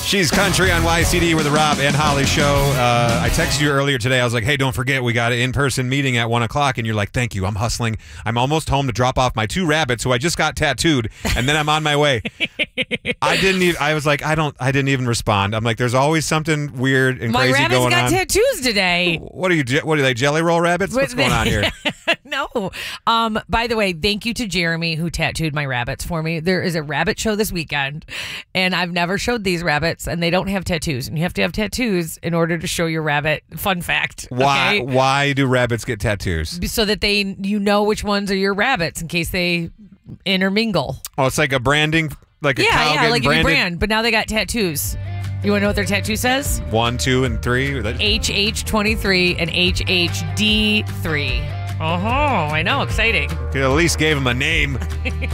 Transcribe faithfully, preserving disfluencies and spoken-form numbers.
She's country on Y C D with the Rob and Holly show. Uh, I texted you earlier today. I was like, hey, don't forget, we got an in-person meeting at one o'clock. And you're like, thank you. I'm hustling. I'm almost home to drop off my two rabbits who I just got tattooed. And then I'm on my way. I didn't even, I was like, I don't, I didn't even respond. I'm like, there's always something weird and my crazy rabbits going got on. tattoos today. What are you, je- what are they, Jelly Roll rabbits? What's going on here? No. Um, by the way, thank you to Jeremy who tattooed my rabbits for me. There is a rabbit show this weekend, and I've never showed these rabbits, and they don't have tattoos. And you have to have tattoos in order to show your rabbit. Fun fact. Why? Okay? Why do rabbits get tattoos? So that they, you know, which ones are your rabbits in case they intermingle. Oh, it's like a branding, like a yeah, cow yeah, getting like if you branded. brand. But now they got tattoos. You want to know what their tattoo says? One, two, and three. H H twenty-three and H H D three. Oh, I know. Exciting. Could at least gave him a name.